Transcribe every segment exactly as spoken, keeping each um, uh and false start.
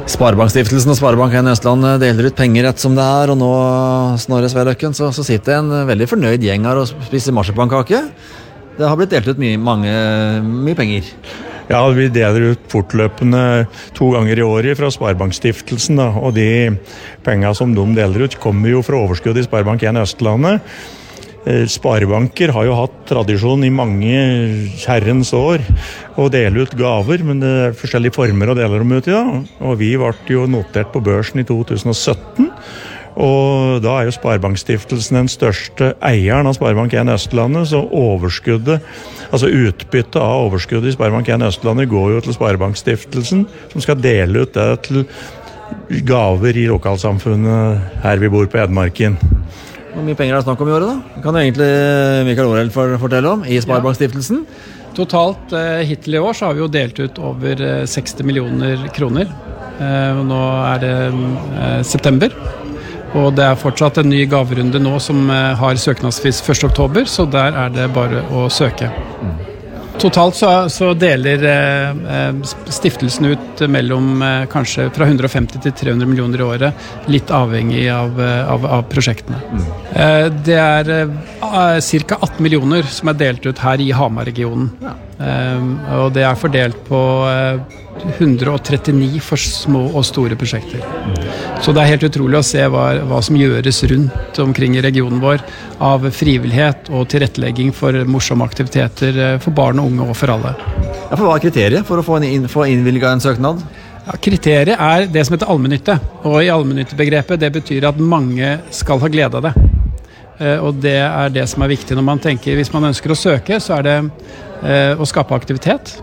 Sparebankstiftelsen og Sparebank en Østland deler ut penger rett som det er, og nå, Snorre Sverløkken, så, så sitter en veldig fornøyd gjeng her og spiser marsipankake. Det har blitt delt ut mye, mange, mye penger. Ja, vi deler ut fortløpende to ganger i året fra Sparebankstiftelsen, da, og de pengene som de deler ut kommer jo fra overskudd i Sparebank en Østlandet. Sparebanker har jo hatt tradisjon i mange herrens år å dele ut gaver, men det er forskjellige former å dele dem ut i da. Og vi ble jo notert på børsen i to tusen og sytten, og da er jo Sparebankstiftelsen den største eieren av Sparebank en Østlandet, så overskuddet, altså utbyttet av overskuddet i Sparebank en Østlandet går jo til Sparebankstiftelsen, som skal dele ut det til gaver i lokalsamfunnet her vi bor på Edmarken. Hvor mye penger er det snakk om i året da? Kan egentlig Mikael Aarell fortelle om i Sparebankstiftelsen? Ja. Totalt eh, hittil i år så har vi jo delt ut over eh, seksti millioner kroner. Eh, og nå er det eh, september. Og det er fortsatt en ny gaverunde nå som eh, har søknadsfrist første oktober, så der er det bare å søke. Mm. Totalt så, så deler eh, stiftelsen ut mellom eh, kanskje fra hundre og femti til tre hundre millioner i året, litt avhengig av, av, av prosjektene. Mm. Eh, det er eh, ca. atten millioner som er delt ut her i Hamar-regionen. Ja. Eh, og det er fordelt på eh, hundre og trettini for små og store prosjekter. Mm. Så det er helt utrolig å se hva, hva som gjøres rundt omkring i regionen vår av frivillighet og tilrettelegging for morsomme aktiviteter for barn og unge og for alle. Ja, for hva er kriteriet for å få, inn, få innvilget en søknad? Ja, kriteriet er det som heter allmennytte, og i allmennyttebegrepet det betyr at mange skal ha glede av det. Og det er det som er viktig når man tenker, hvis man ønsker å søke, så er det eh, å skape aktivitet.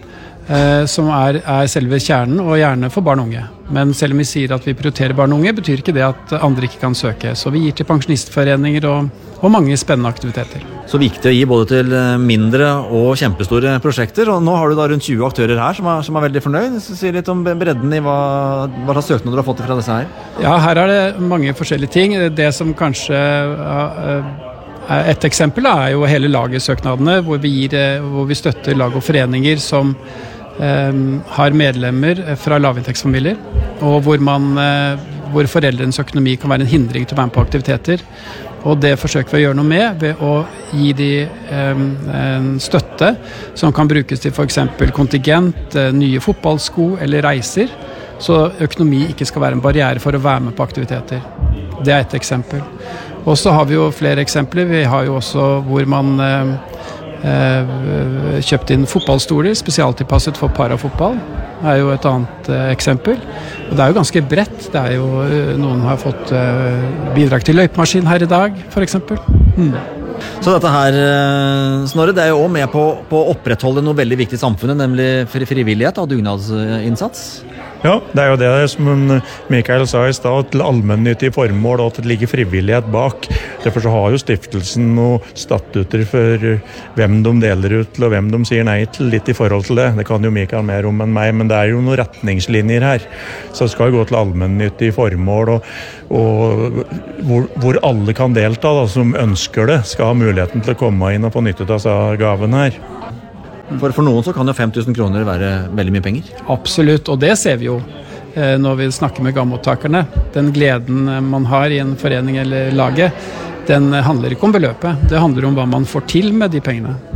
Som er, er selve kjernen, og gjerne for barn og unge. Men selv om vi sier at vi prioriterer barn og unge, betyr ikke det at andre ikke kan søke. Så vi gir til pensjonistforeninger og, og mange spennende aktiviteter. Så viktig å gi både til mindre og kjempestore prosjekter, og nå har du da rundt tjue aktører her som er, som er veldig fornøyd. Så si litt om bredden i hva, hva slags søknader du har fått fra disse her. Ja, her er det mange forskjellige ting. Det som kanskje... Uh, Et eksempel er jo hele lagersøknadene, hvor vi, gir, hvor vi støtter lag og foreninger som eh, har medlemmer fra lavinntektsfamilier, og hvor, man, eh, hvor foreldrenes økonomi kan være en hindring til å være med på aktiviteter. Og det forsøker vi å gjøre noe med ved å gi de eh, en støtte som kan brukes til for eksempel kontingent, eh, nye fotballsko eller reiser, så økonomi ikke skal være en barriere for å være med på aktiviteter. Det er et eksempel. Og så har vi jo flere eksempler. Vi har jo også hvor man eh, eh, kjøpt inn fotballstoler, spesialtilpasset for parafotball. Det er jo et annet eh, eksempel. Og det er jo ganske bredt. Det er jo, noen har fått eh, bidrag til løypemaskin her i dag, for eksempel. Mm. Så dette her, Snorre, det er jo også med på, på å opprettholde noe veldig viktig i samfunnet, nemlig frivillighet og dugnadsinnsats. Ja, det er jo det som Mikael sa i stad, til allmennyttige formål og at det ligger frivillighet bak. Derfor så har jo stiftelsen noen statutter for hvem de deler ut til og hvem de sier nei til, litt i forhold til det. Det kan jo Mikael mer om enn meg, men det er jo noen retningslinjer her. Så det skal jo gå til allmennyttige formål, og, og hvor, hvor alle kan delta da, som ønsker det, skal ha muligheten til å komme inn og få nytte av gaven her. For, for noen så kan jo fem tusen kroner være veldig mye penger. Absolutt, og det ser vi jo eh, når vi snakker med gammottakerne. Den gleden man har i en forening eller laget, den handler ikke om beløpet. Det handler om hva man får til med de pengene.